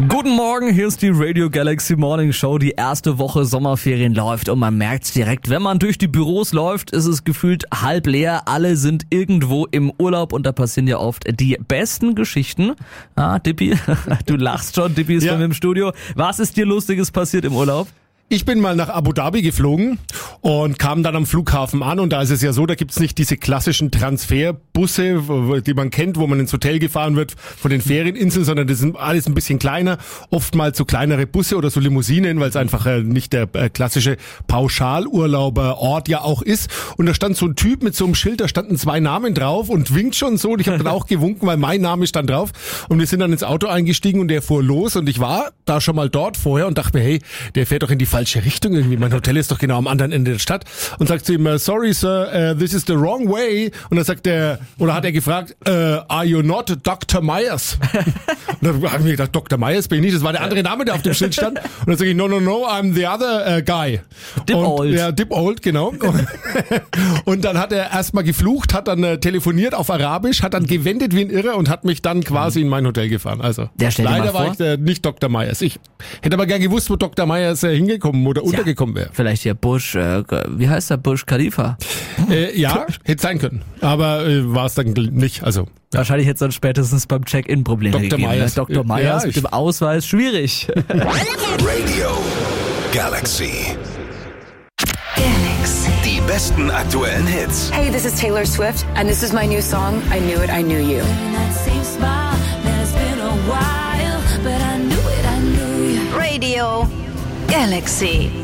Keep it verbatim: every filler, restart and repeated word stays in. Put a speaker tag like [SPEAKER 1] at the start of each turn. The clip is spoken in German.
[SPEAKER 1] Guten Morgen, hier ist die Radio Galaxy Morning Show. Die erste Woche Sommerferien läuft und man merkt's direkt. Wenn man durch die Büros läuft, ist es gefühlt halb leer. Alle sind irgendwo im Urlaub und da passieren ja oft die besten Geschichten. Ah, Dippi, du lachst schon, Dippi ist
[SPEAKER 2] Ja.
[SPEAKER 1] bei mir im Studio. Was ist dir Lustiges passiert im Urlaub?
[SPEAKER 2] Ich bin mal nach Abu Dhabi geflogen und kam dann am Flughafen an und da ist es ja so, da gibt's nicht diese klassischen Transferbusse, wo- die man kennt, wo man ins Hotel gefahren wird von den Ferieninseln, sondern das sind alles ein bisschen kleiner, oftmals so kleinere Busse oder so Limousinen, weil es einfach äh, nicht der äh, klassische Pauschalurlauberort ja auch ist. Und da stand so ein Typ mit so einem Schild, da standen zwei Namen drauf und winkt schon so und ich habe dann auch gewunken, weil mein Name stand drauf und wir sind dann ins Auto eingestiegen und der fuhr los und ich war da schon mal dort vorher und dachte mir, hey, der fährt doch in die falsche Richtung irgendwie. Mein Hotel ist doch genau am anderen Ende der Stadt. Und sagt zu ihm, uh, sorry sir, uh, this is the wrong way. Und dann sagt er, oder hat er gefragt, uh, are you not Doktor Myers? Und dann habe ich mir gedacht, Doktor Myers bin ich nicht. Das war der andere Name, der auf dem Schild stand. Und dann sage ich, no, no, no, I'm the other uh, guy.
[SPEAKER 1] Dip
[SPEAKER 2] und,
[SPEAKER 1] Old.
[SPEAKER 2] Ja, Dip Old, genau. Und dann hat er erstmal geflucht, hat dann äh, telefoniert auf Arabisch, hat dann gewendet wie ein Irrer und hat mich dann quasi in mein Hotel gefahren. Also
[SPEAKER 1] Ja, stell dir
[SPEAKER 2] leider
[SPEAKER 1] mal
[SPEAKER 2] war
[SPEAKER 1] vor.
[SPEAKER 2] ich äh, nicht Doktor Myers. Ich hätte aber gern gewusst, wo Doktor Myers äh, hingekommen oder untergekommen wäre.
[SPEAKER 1] Vielleicht hier Bush, äh, wie heißt der Bush Khalifa?
[SPEAKER 2] Äh, ja, hätte sein können. Aber äh, war es dann gl- nicht. Also
[SPEAKER 1] Wahrscheinlich hätte es dann spätestens beim Check-in Probleme
[SPEAKER 2] Doktor
[SPEAKER 1] gegeben.
[SPEAKER 2] Myers.
[SPEAKER 1] Ne? Doktor Myers
[SPEAKER 2] Ja,
[SPEAKER 1] mit
[SPEAKER 2] ich-
[SPEAKER 1] dem Ausweis, schwierig.
[SPEAKER 3] Radio Galaxy.
[SPEAKER 4] Galaxy.
[SPEAKER 3] Die besten aktuellen Hits.
[SPEAKER 4] Hey, this is Taylor Swift, and this is my new song, I Knew It, I Knew You.
[SPEAKER 5] That same smile, man, it's been a while, but I knew it, I knew you.
[SPEAKER 4] Radio Galaxy.